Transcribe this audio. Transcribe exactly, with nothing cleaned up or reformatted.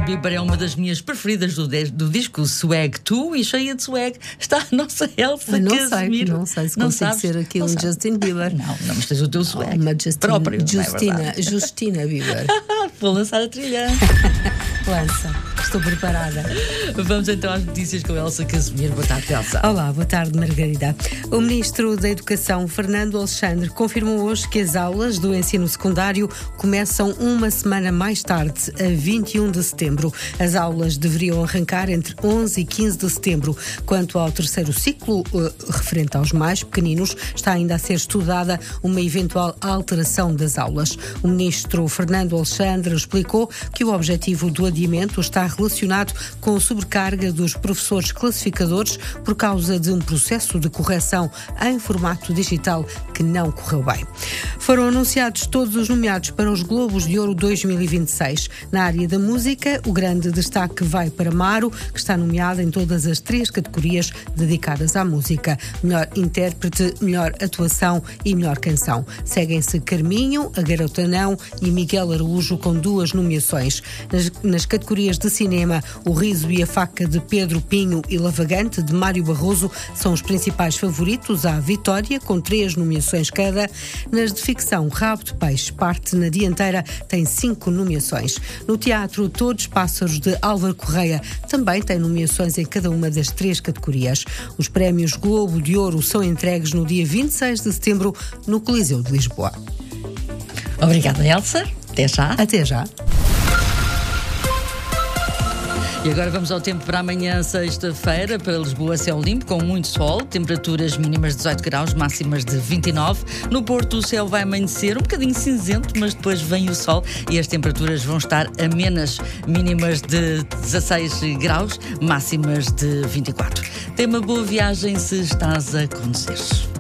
Bieber é uma das minhas preferidas do, do disco Swag dois, e cheia de swag está a nossa Elsa não Casimiro. sei, não sei se não consigo ser aqui não um sabe. Justin Bieber. Não, não, mas tens o teu swag uma Justin, próprio. Justina, é Justina Bieber. Vou lançar a trilha. Lança, estou preparada. Vamos então às notícias com Elsa Casimiro. Boa tarde, Elsa. Olá, boa tarde, Margarida. O Ministro da Educação, Fernando Alexandre, confirmou hoje que as aulas do ensino secundário começam uma semana mais tarde, a vinte e um de setembro. As aulas deveriam arrancar entre onze e quinze de setembro. Quanto ao terceiro ciclo, uh, referente aos mais pequeninos, está ainda a ser estudada uma eventual alteração das aulas. O Ministro Fernando Alexandre explicou que o objetivo do adiamento está relacionado com a sobrecarga dos professores classificadores por causa de um processo de correção em formato digital que não correu bem. Foram anunciados todos os nomeados para os Globos de Ouro dois mil e vinte e seis. Na área da música, o grande destaque vai para Maro, que está nomeada em todas as três categorias dedicadas à música: melhor intérprete, melhor atuação e melhor canção. Seguem-se Carminho, A Garota Não e Miguel Araújo com duas nomeações. Nas, nas categorias de cinema, O Riso e a Faca de Pedro Pinho e Lavagante de Mário Barroso são os principais favoritos à vitória, com três nomeações cada. Nas de ficção, Rabo de Peixe parte na dianteira, tem cinco nomeações. No teatro, Todos Pássaros de Álvaro Correia também tem nomeações em cada uma das três categorias. Os prémios Globo de Ouro são entregues no dia vinte e seis de setembro no Coliseu de Lisboa. Obrigada, Elsa. Até já. Até já. E agora vamos ao tempo para amanhã, sexta-feira. Para Lisboa, céu limpo, com muito sol, temperaturas mínimas de dezoito graus, máximas de vinte e nove. No Porto, o céu vai amanhecer um bocadinho cinzento, mas depois vem o sol e as temperaturas vão estar amenas, mínimas de dezasseis graus, máximas de vinte e quatro. Tenha uma boa viagem se estás a conduzir.